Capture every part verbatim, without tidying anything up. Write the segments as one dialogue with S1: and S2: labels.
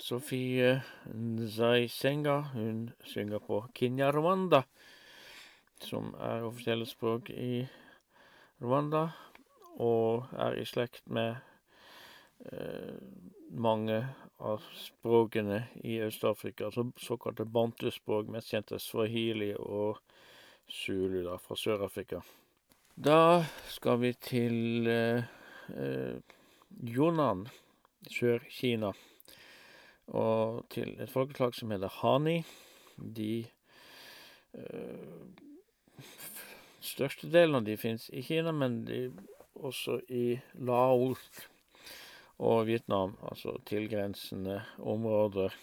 S1: Sofie Nzaisenga, hun synger på Kinyarwanda, som er offisielle språk i Rwanda, og er i slekt med eh, mange av språkene i Øst-Afrika, altså såkalte bantuspråk, mest kjent er swahili og zulu da, fra Sør-Afrika. Da skal vi til eh, eh, Yunnan, Sør-Kina, og til et folkeslag som heter Hani. De eh, største delen av de finnes i Kina, men de også i Laos og Vietnam, altså tilgrensende områder.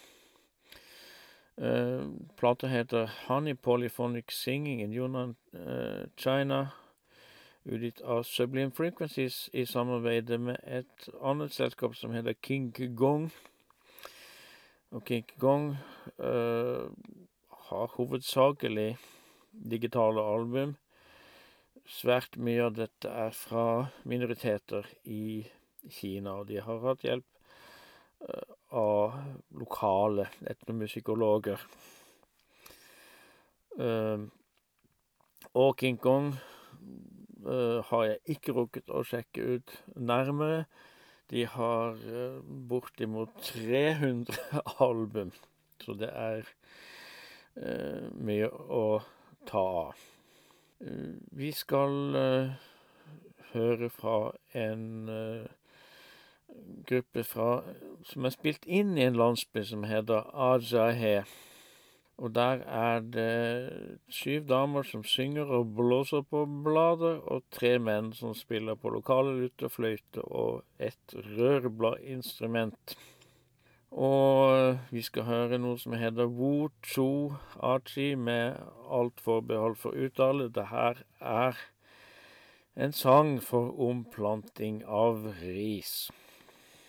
S1: Uh, plata heter Honey Polyphonic Singing in Yunnan, uh, China, utgitt av Sublime Frequencies i samarbeid med et annet selskap som heter King Gong. Og King Gong uh, har hovedsakelig digitale album. Svært mye av dette er fra minoriteter i Kina, og de har hatt hjelp uh, av lokale etnomusikologer. Uh, og King Kong uh, har jeg ikke rukket å sjekke ut nærmere. De har uh, bortimot tre hundre album, så det er uh, mye å ta av. Uh, vi skal uh, høre fra en uh, gruppe fra, som er spilt inn i en landsby som heter Ajahe. Og der er det syv damer som synger og blåser på blader, og tre menn som spiller på lokale luttefløyte og et rørbladinstrument. Og vi skal høre noe som heter Wu Chu Achi med alt forbehold for uttale. Det her er en sang for omplanting av ris.